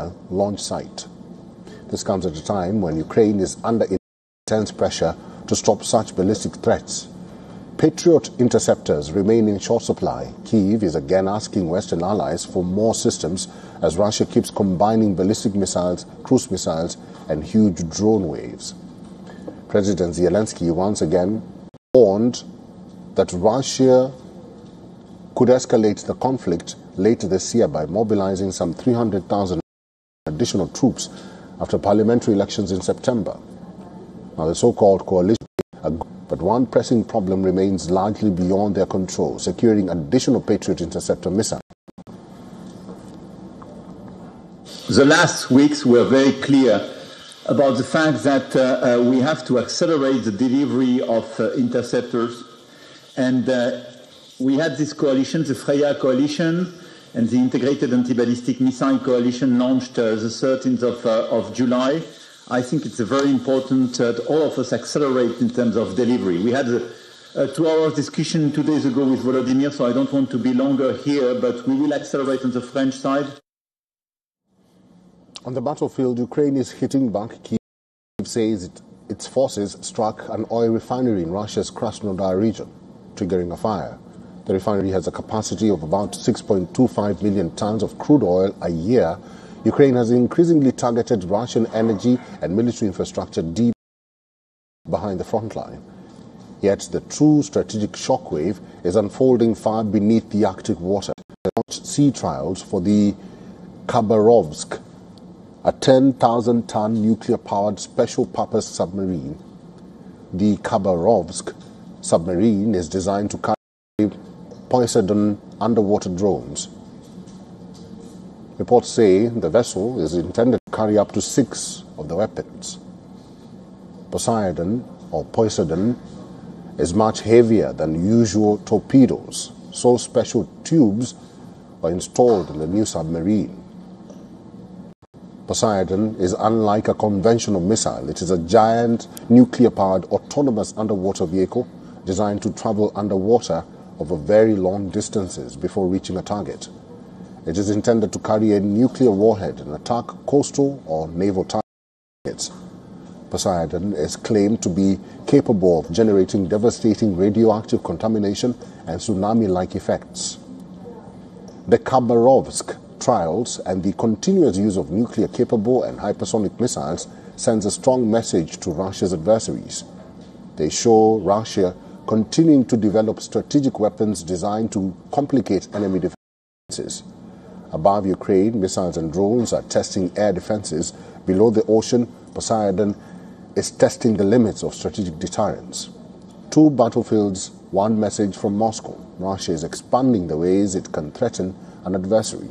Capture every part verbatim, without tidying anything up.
missile launch site. This comes at a time when Ukraine is under intense pressure to stop such ballistic threats. Patriot interceptors remain in short supply. Kyiv is again asking Western allies for more systems as Russia keeps combining ballistic missiles, cruise missiles, and huge drone waves. President Zelensky once again warned that Russia could escalate the conflict later this year by mobilizing some three hundred thousand additional troops after parliamentary elections in September. Now, the so-called coalition, but one pressing problem remains largely beyond their control: securing additional Patriot interceptor missiles. The last weeks were very clear about the fact that uh, uh, we have to accelerate the delivery of uh, interceptors. And uh, we had this coalition, the Freya coalition, and the Integrated Anti-Ballistic Missile Coalition launched uh, the thirteenth of, uh, of July. I think it's very important uh, that all of us accelerate in terms of delivery. We had a, a two-hour discussion two days ago with Volodymyr, so I don't want to be longer here, but we will accelerate on the French side. On the battlefield, Ukraine is hitting back. Kyiv says it, its forces struck an oil refinery in Russia's Krasnodar region, triggering a fire. The refinery has a capacity of about six point two five million tons of crude oil a year. Ukraine has increasingly targeted Russian energy and military infrastructure deep behind the front line. Yet the true strategic shockwave is unfolding far beneath the Arctic water. They launched sea trials for the Khabarovsk, a ten thousand ton nuclear-powered special-purpose submarine. The Khabarovsk submarine is designed to carry Poseidon underwater drones. Reports say the vessel is intended to carry up to six of the weapons. Poseidon, or Poseidon, is much heavier than usual torpedoes, so special tubes are installed in the new submarine. Poseidon is unlike a conventional missile. It is a giant nuclear-powered autonomous underwater vehicle designed to travel underwater over very long distances before reaching a target. It is intended to carry a nuclear warhead and attack coastal or naval targets. Poseidon is claimed to be capable of generating devastating radioactive contamination and tsunami-like effects. The Khabarovsk trials and the continuous use of nuclear-capable and hypersonic missiles sends a strong message to Russia's adversaries. They show Russia continuing to develop strategic weapons designed to complicate enemy defenses. Above Ukraine, missiles and drones are testing air defenses. Below the ocean, Poseidon is testing the limits of strategic deterrence. Two battlefields, one message from Moscow. Russia is expanding the ways it can threaten an adversary.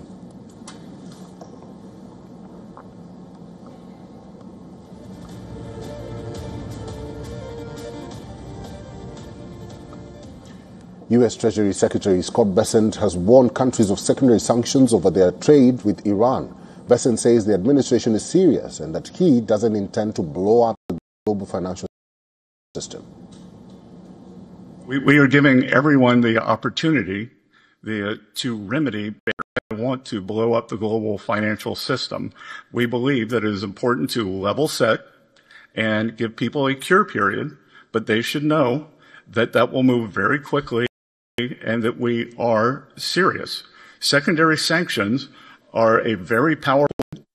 U S Treasury Secretary Scott Bessent has warned countries of secondary sanctions over their trade with Iran. Bessent says the administration is serious and that he doesn't intend to blow up the global financial system. We, we are giving everyone the opportunity the, to remedy they want to blow up the global financial system. We believe that it is important to level set and give people a cure period, but they should know that that will move very quickly and that we are serious. Secondary sanctions are a very powerful...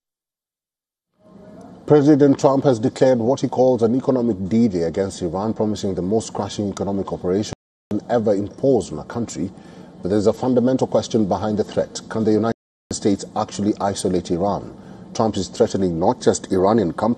President Trump has declared what he calls an economic D-Day against Iran, promising the most crushing economic operation ever imposed on a country. But there is a fundamental question behind the threat. Can the United States actually isolate Iran? Trump is threatening not just Iranian companies,